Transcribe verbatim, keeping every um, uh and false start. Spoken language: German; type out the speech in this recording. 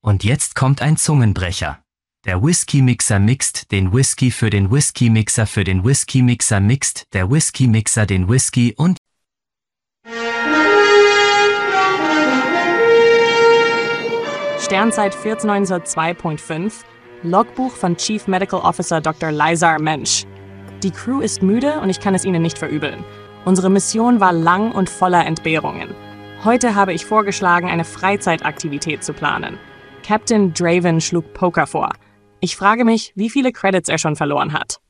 Und jetzt kommt ein Zungenbrecher. Der Whisky-Mixer mixt den Whisky für den Whisky-Mixer für den Whisky-Mixer mixt der Whisky-Mixer den Whisky und Sternzeit vierzehnhundertzwei Punkt fünf, Logbuch von Chief Medical Officer Doktor Lizar Mensch. Die Crew ist müde und ich kann es ihnen nicht verübeln. Unsere Mission war lang und voller Entbehrungen. Heute habe ich vorgeschlagen, eine Freizeitaktivität zu planen. Captain Draven schlug Poker vor. Ich frage mich, wie viele Credits er schon verloren hat.